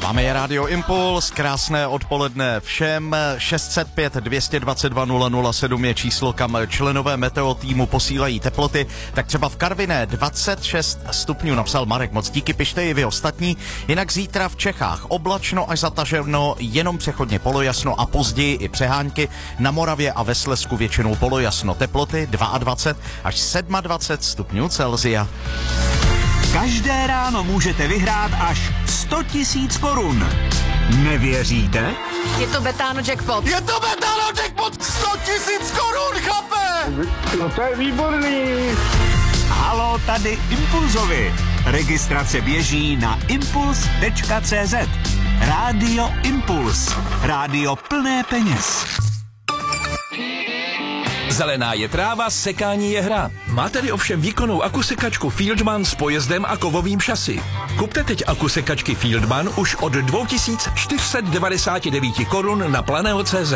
Máme je Rádio Impuls, krásné odpoledne všem. 605 222 007 je číslo, kam členové Meteo týmu posílají teploty. Tak třeba v Karviné 26 stupňů, napsal Marek. Moc díky, pište i vy ostatní. Jinak zítra v Čechách oblačno až zataženo, jenom přechodně polojasno a později i přehánky. Na Moravě a ve Slezsku většinou polojasno. Teploty 22 až 27 stupňů Celsia. Každé ráno můžete vyhrát až 100 000 korun. Nevěříte? Je to Betano jackpot. Je to Betano jackpot! 100 000 korun, chlape! No to je výborný. Halo, tady Impulzovi. Registrace běží na impuls.cz. Rádio Impuls. Rádio plné peněz. Zelená je tráva, sekání je hra. Má tedy ovšem výkonnou akusekačku Fieldman s pojezdem a kovovým šasy. Kupte teď akusekačky Fieldman už od 2499 korun na Planeo.cz.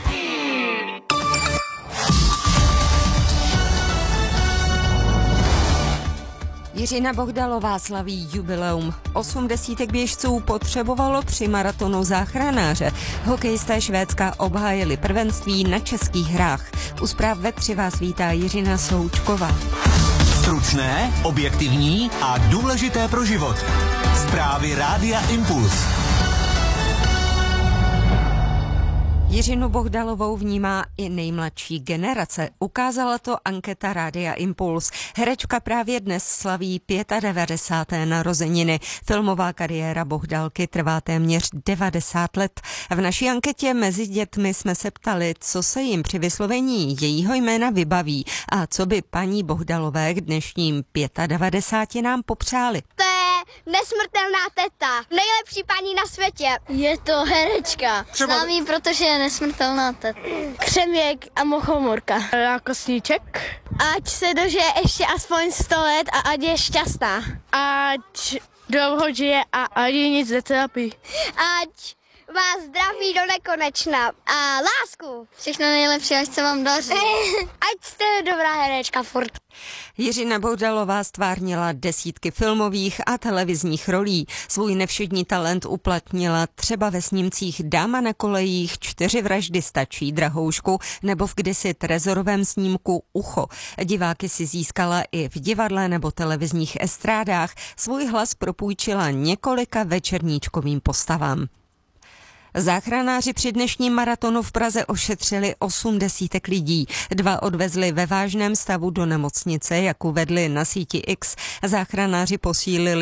Jiřina Bohdalová slaví jubileum. 80 běžců potřebovalo při maratonu záchranáře. Hokejisté Švédska obhájili prvenství na českých hrách. U zpráv ve 3 vás vítá Jiřina Součková. Stručné, objektivní a důležité pro život. Zprávy Rádia Impuls. Jiřinu Bohdalovou vnímá i nejmladší generace. Ukázala to anketa Rádia Impuls. Herečka právě dnes slaví 95. narozeniny. Filmová kariéra Bohdalky trvá téměř 90 let. V naší anketě mezi dětmi jsme se ptali, co se jim při vyslovení jejího jména vybaví a co by paní Bohdalové k dnešním 95 nám popřáli. To je nesmrtelná teta. Nejlepší paní na světě. Je to herečka. Známý, protože je nesmrtelná teta. Křeměk a mochomorka. Jako sníček. Ať se dožije ještě aspoň 100 let a ať je šťastná. Ať dlouho žije a ani nic netrapí. Ať vás zdraví do nekonečna a lásku. Všechno nejlepší, ať se vám daří. Ať jste dobrá herečka furt. Jiřina Bohdalová stvárnila desítky filmových a televizních rolí. Svůj nevšední talent uplatnila třeba ve snímcích Dáma na kolejích, 4 vraždy stačí, Drahoušku nebo v kdysi trezorovém snímku Ucho. Diváky si získala i v divadle nebo televizních estrádách. Svůj hlas propůjčila několika večerníčkovým postavám. Záchranáři při dnešním maratonu v Praze ošetřili 80 lidí. 2 odvezli ve vážném stavu do nemocnice, jak uvedli na síti X. Záchranáři posílili